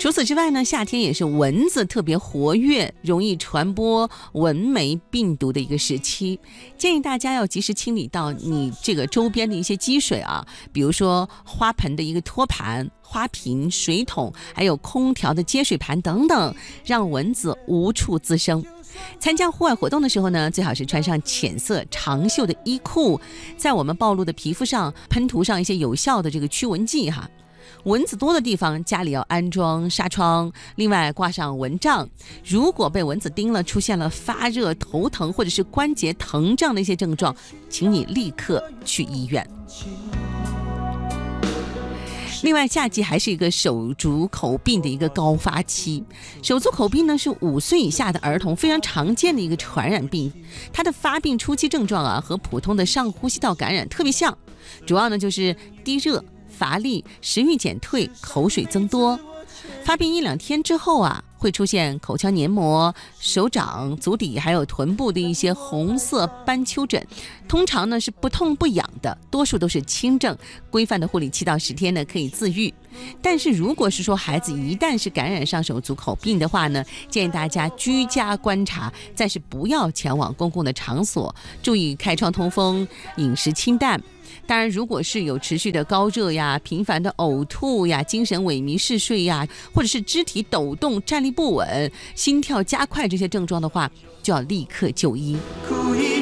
除此之外呢，夏天也是蚊子特别活跃，容易传播蚊媒病毒的一个时期。建议大家要及时清理到你这个周边的一些积水啊，比如说花盆的一个托盘、花瓶、水桶，还有空调的接水盘等等，让蚊子无处滋生。参加户外活动的时候呢，最好是穿上浅色长袖的衣裤，在我们暴露的皮肤上喷涂上一些有效的这个驱蚊剂哈。蚊子多的地方，家里要安装纱窗，另外挂上蚊帐。如果被蚊子叮了，出现了发热、头疼或者是关节疼这样的一些症状，请你立刻去医院。另外，夏季还是一个手足口病的一个高发期。手足口病呢是5岁以下的儿童非常常见的一个传染病，它的发病初期症状啊和普通的上呼吸道感染特别像，主要呢就是低热、乏力、食欲减退、口水增多。发病1-2天之后啊，会出现口腔黏膜、手掌、足底还有臀部的一些红色斑丘疹，通常呢是不痛不痒的，多数都是轻症，规范的护理7到10天呢可以自愈。但是如果是说孩子一旦是感染上手足口病的话呢，建议大家居家观察，暂时不要前往公共的场所，注意开窗通风，饮食清淡。当然，如果是有持续的高热呀、频繁的呕吐呀、精神萎靡嗜睡呀，或者是肢体抖动、站立不稳、心跳加快这些症状的话，就要立刻就医。